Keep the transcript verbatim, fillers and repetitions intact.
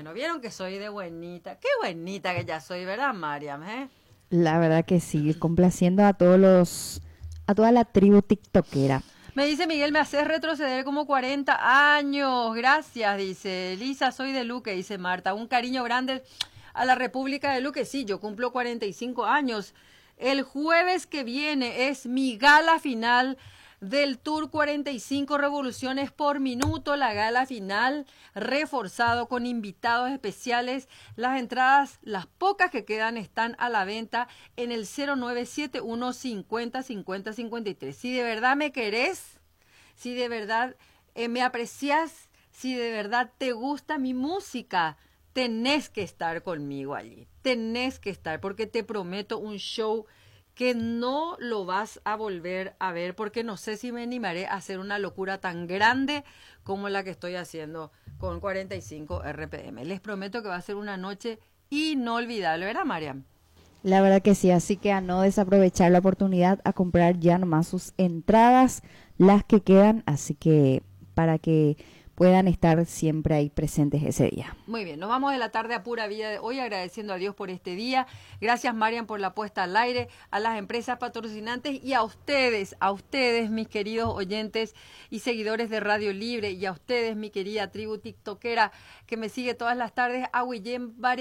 Bueno, vieron que soy de buenita. Qué buenita que ya soy, ¿verdad, Mariam? ¿Eh? La verdad que sí, complaciendo a todos los, a toda la tribu tiktokera. Me dice Miguel, me haces retroceder como cuarenta años. Gracias, dice. Lisa, soy de Luque, dice Marta. Un cariño grande a la República de Luque. Sí, yo cumplo cuarenta y cinco años. El jueves que viene es mi gala final del Tour cuarenta y cinco Revoluciones por Minuto, la gala final reforzado con invitados especiales. Las entradas, las pocas que quedan, están a la venta en el cero nueve siete uno cincuenta cincuenta cincuenta y tres. Si de verdad me querés, si de verdad eh, me aprecias, si de verdad te gusta mi música, tenés que estar conmigo allí, tenés que estar, porque te prometo un show que no lo vas a volver a ver, porque no sé si me animaré a hacer una locura tan grande como la que estoy haciendo con cuarenta y cinco R P M. Les prometo que va a ser una noche inolvidable, ¿verdad, Mariam? La verdad que sí, así que a no desaprovechar la oportunidad, a comprar ya nomás sus entradas, las que quedan, así que para que puedan estar siempre ahí presentes ese día. Muy bien, nos vamos de la tarde a pura vida de hoy agradeciendo a Dios por este día. Gracias, Marian, por la puesta al aire, a las empresas patrocinantes y a ustedes, a ustedes, mis queridos oyentes y seguidores de Radio Libre, y a ustedes, mi querida tribu tiktokera que me sigue todas las tardes, a Guillén